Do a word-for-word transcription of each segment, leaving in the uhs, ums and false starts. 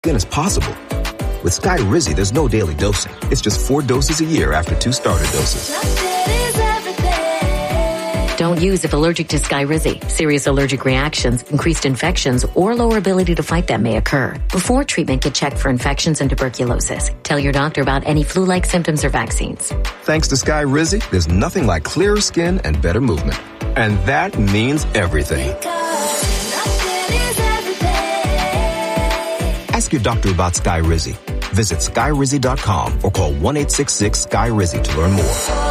skin is possible. With Skyrizi, there's no daily dosing. It's just four doses a year after two starter doses. Don't use if allergic to Skyrizi. Serious allergic reactions, increased infections, or lower ability to fight them may occur. Before treatment, get checked for infections and tuberculosis. Tell your doctor about any flu-like symptoms or vaccines. Thanks to Skyrizi, there's nothing like clearer skin and better movement. And that means everything. Ask your doctor about Skyrizi. Visit Skyrizi dot com or call one eight six six Sky Rizi to learn more.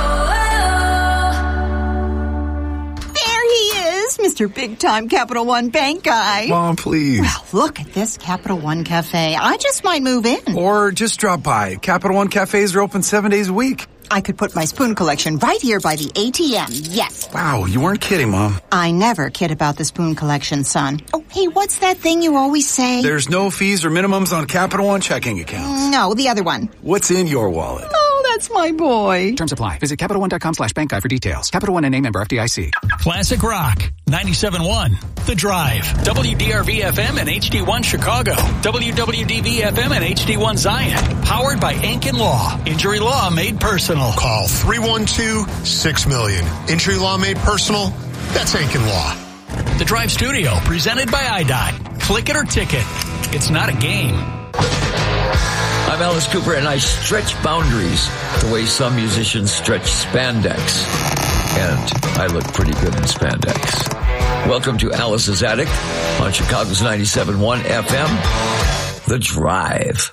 Mister Big-Time Capital One Bank guy. Mom, please. Well, look at this Capital One Cafe. I just might move in. Or just drop by. Capital One Cafes are open seven days a week. I could put my spoon collection right here by the A T M. Yes. Wow, you weren't kidding, Mom. I never kid about the spoon collection, son. Oh, hey, what's that thing you always say? There's no fees or minimums on Capital One checking accounts. No, the other one. What's in your wallet? Oh, that's my boy. Terms apply. Visit Capital One dot com slash bank guide for details. Capital One N A member F D I C. Classic Rock, ninety-seven point one. The Drive. W D R V F M and H D one Chicago. W W D V F M and H D one Zion. Powered by Ankin Law. Injury law made personal. Call three one two, six million. Injury law made personal? That's Ankin Law. The Drive Studio, presented by I D O T. Click it or ticket. It's not a game. I'm Alice Cooper, and I stretch boundaries the way some musicians stretch spandex. And I look pretty good in spandex. Welcome to Alice's Attic on Chicago's ninety-seven point one F M, The Drive.